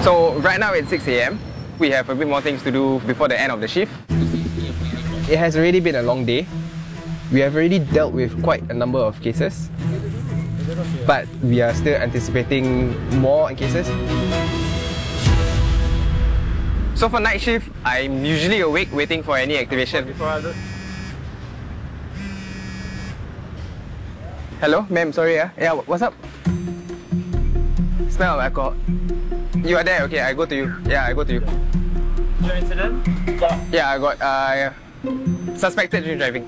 So right now it's 6 a.m. We have a bit more things to do before the end of the shift. It has already been a long day. We have already dealt with quite a number of cases, but we are still anticipating more cases. So for night shift, I'm usually awake waiting for any activation. Hello, ma'am, sorry. Yeah, what's up? Smell of alcohol. You are there, okay, I go to you. Yeah, I go to you. Your incident? Yeah, I got suspected drink driving.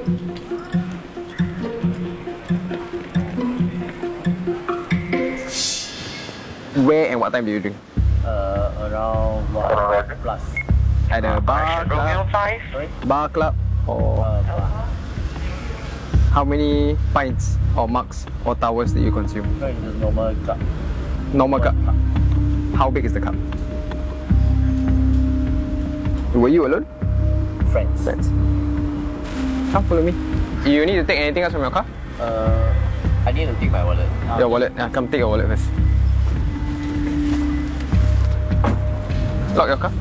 Where and what time do you drink? Around 1 plus. At a bar club? Sorry? Bar club? Or how many pints or mugs or towers do you consume? No, it's a normal cup. Normal cup. How big is the cup? Were you alone? Friends. Friends. Come follow me. You need to take anything else from your car? I need to take my wallet. Your wallet. Yeah, come take your wallet first. Lock your car.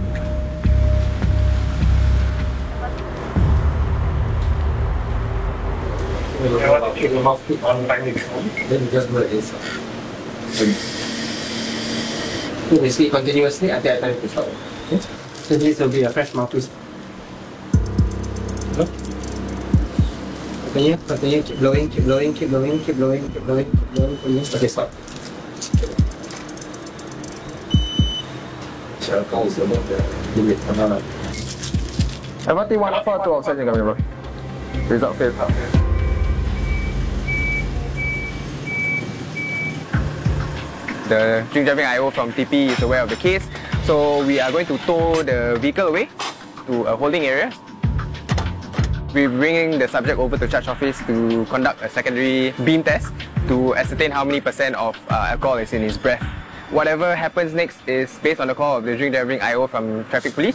Keep the mouth on by next one. Then you just blow it inside. So basically continuously until I tell you to stop. Okay? So this will be a fresh mouthpiece. No? Continue, keep blowing, keep blowing, keep blowing, keep blowing, keep blowing, keep blowing, keep blowing. Okay, stop. Shall I is about the limit. MRT 142 outside kami bro. Result failed. The drink driving IO from TP is aware of the case, so we are going to tow the vehicle away to a holding area. We're bringing the subject over to charge office to conduct a secondary beam test to ascertain how many % of alcohol is in his breath. Whatever happens next is based on the call of the drink driving IO from traffic police.